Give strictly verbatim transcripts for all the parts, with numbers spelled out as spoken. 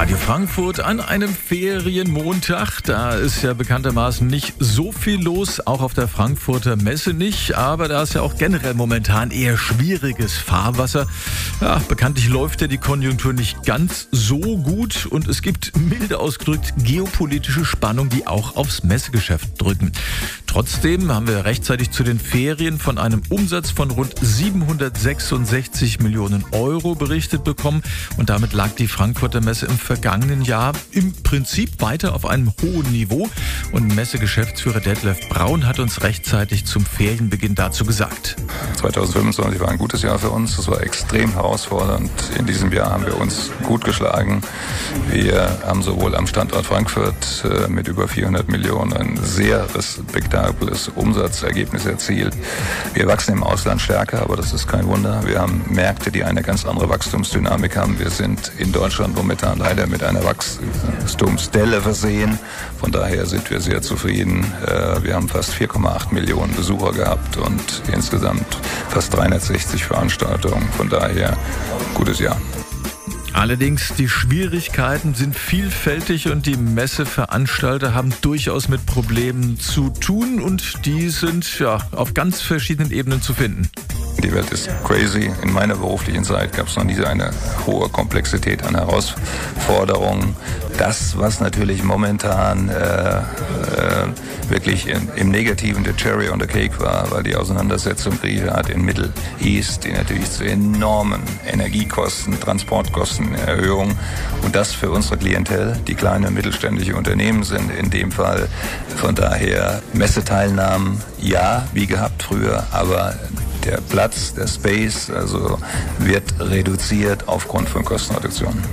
Radio Frankfurt an einem Ferienmontag. Da ist ja bekanntermaßen nicht so viel los, auch auf der Frankfurter Messe nicht. Aber da ist ja auch generell momentan eher schwieriges Fahrwasser. Ja, bekanntlich läuft ja die Konjunktur nicht ganz so gut und es gibt milde ausgedrückt geopolitische Spannungen, die auch aufs Messegeschäft drücken. Trotzdem haben wir rechtzeitig zu den Ferien von einem Umsatz von rund siebenhundertsechsundsechzig Millionen Euro berichtet bekommen und damit lag die Frankfurter Messe im vergangenen Jahr im Prinzip weiter auf einem hohen Niveau. Und Messegeschäftsführer Detlef Braun hat uns rechtzeitig zum Ferienbeginn dazu gesagt. zwanzig fünfundzwanzig war ein gutes Jahr für uns. Das war extrem herausfordernd. In diesem Jahr haben wir uns gut geschlagen. Wir haben sowohl am Standort Frankfurt mit über vierhundert Millionen ein sehr respektables Umsatzergebnis erzielt. Wir wachsen im Ausland stärker, aber das ist kein Wunder. Wir haben Märkte, die eine ganz andere Wachstumsdynamik haben. Wir sind in Deutschland momentan leider mit einer Wachstumsdelle versehen. Von daher sind wir sehr zufrieden. Wir haben fast vier Komma acht Millionen Besucher gehabt und insgesamt fast dreihundertsechzig Veranstaltungen. Von daher gutes Jahr. Allerdings, die Schwierigkeiten sind vielfältig und die Messeveranstalter haben durchaus mit Problemen zu tun und die sind ja auf ganz verschiedenen Ebenen zu finden. Die Welt ist crazy. In meiner beruflichen Zeit gab es noch nie eine hohe Komplexität an Herausforderungen. Das, was natürlich momentan äh, äh, wirklich in, im Negativen der Cherry on the Cake war, war die Auseinandersetzung Griechenland in Middle East, die natürlich zu enormen Energiekosten, Transportkostenerhöhungen und das für unsere Klientel, die kleine und mittelständische Unternehmen sind in dem Fall. Von daher Messeteilnahmen, ja, wie gehabt früher, aber der Platz, der Space, also wird reduziert aufgrund von Kostenreduktionen.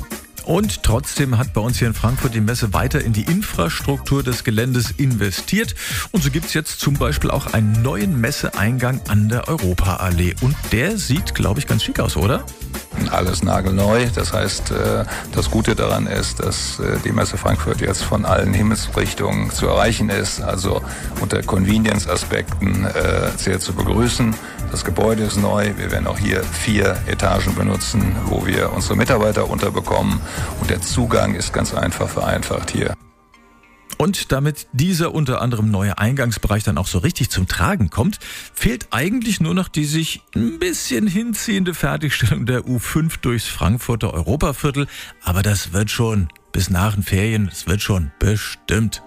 Und trotzdem hat bei uns hier in Frankfurt die Messe weiter in die Infrastruktur des Geländes investiert. Und so gibt es jetzt zum Beispiel auch einen neuen Messeeingang an der Europaallee. Und der sieht, glaube ich, ganz schick aus, oder? Alles nagelneu. Das heißt, das Gute daran ist, dass die Messe Frankfurt jetzt von allen Himmelsrichtungen zu erreichen ist. Also unter Convenience-Aspekten sehr zu begrüßen. Das Gebäude ist neu. Wir werden auch hier vier Etagen benutzen, wo wir unsere Mitarbeiter unterbekommen. Und der Zugang ist ganz einfach vereinfacht hier. Und damit dieser unter anderem neue Eingangsbereich dann auch so richtig zum Tragen kommt, fehlt eigentlich nur noch die sich ein bisschen hinziehende Fertigstellung der U fünf durchs Frankfurter Europaviertel. Aber das wird schon bis nach den Ferien, das wird schon bestimmt.